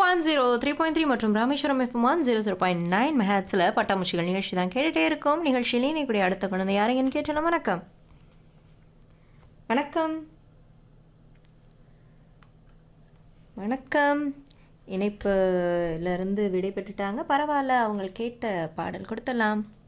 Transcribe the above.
103.3 மற்றும் ராமேஸ்வரம் எஃப்எம் 100.9 மெஹாட்ஸில் பட்டாம்பூச்சிகள் நிகழ்ச்சி தான் கேட்டுகிட்டே இருக்கும். நிகழ்ச்சியிலே இன்னைக்கு அடுத்த குழந்தை யாரைங்கன்னு கேட்டோம். வணக்கம் வணக்கம் வணக்கம். இணைப்புலேருந்து விடை பெற்றுட்டாங்க. பரவாயில்ல, அவங்க கேட்ட பாடல் கொடுத்துடலாம்.